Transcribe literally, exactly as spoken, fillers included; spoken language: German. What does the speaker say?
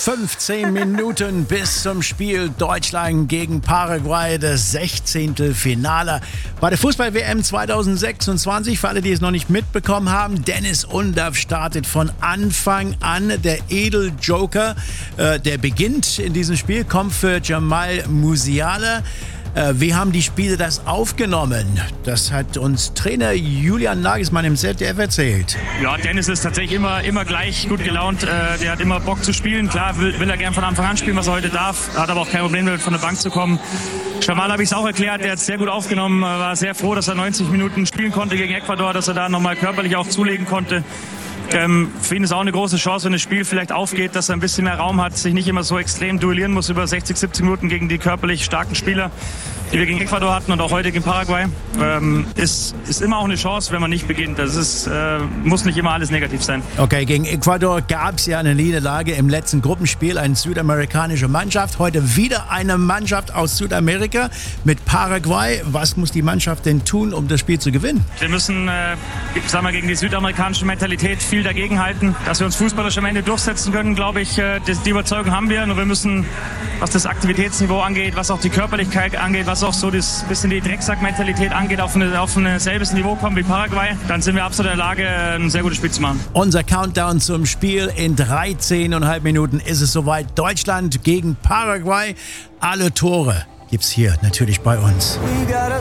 fünfzehn Minuten bis zum Spiel Deutschland gegen Paraguay, das sechzehnte Finale bei der Fußball-W M zweitausendsechsundzwanzig. Für alle, die es noch nicht mitbekommen haben, Dennis Undaff startet von Anfang an. Der Edeljoker, äh, der beginnt in diesem Spiel, kommt für Jamal Musiala. Äh, wie haben die Spieler das aufgenommen? Das hat uns Trainer Julian Nagelsmann im Z D F erzählt. Ja, Dennis ist tatsächlich immer, immer gleich gut gelaunt. Äh, der hat immer Bock zu spielen. Klar will, will er gern von Anfang an spielen, was er heute darf. Hat aber auch kein Problem damit, von der Bank zu kommen. Jamal habe ich es auch erklärt, der hat es sehr gut aufgenommen. War sehr froh, dass er neunzig Minuten spielen konnte gegen Ecuador, dass er da nochmal körperlich auch zulegen konnte. Ähm, für ihn ist auch eine große Chance, wenn das Spiel vielleicht aufgeht, dass er ein bisschen mehr Raum hat, sich nicht immer so extrem duellieren muss über sechzig, siebzig Minuten gegen die körperlich starken Spieler, die wir gegen Ecuador hatten und auch heute gegen Paraguay. Ähm, ist, ist immer auch eine Chance, wenn man nicht beginnt. Das ist, äh, muss nicht immer alles negativ sein. Okay, gegen Ecuador gab es ja eine Niederlage im letzten Gruppenspiel, eine südamerikanische Mannschaft. Heute wieder eine Mannschaft aus Südamerika mit Paraguay. Was muss die Mannschaft denn tun, um das Spiel zu gewinnen? Wir müssen äh, sagen wir, gegen die südamerikanische Mentalität viel dagegenhalten, dass wir uns fußballisch am Ende durchsetzen können, glaube ich. Äh, die Überzeugung haben wir. Nur wir müssen, was das Aktivitätsniveau angeht, was auch die Körperlichkeit angeht, was auch so das bisschen die Drecksack-Mentalität angeht, auf, eine, auf ein selbes Niveau kommen wie Paraguay, dann sind wir absolut in der Lage, ein sehr gutes Spiel zu machen. Unser Countdown zum Spiel: in dreizehn Komma fünf Minuten ist es soweit. Deutschland gegen Paraguay. Alle Tore gibt's hier natürlich bei uns. We got a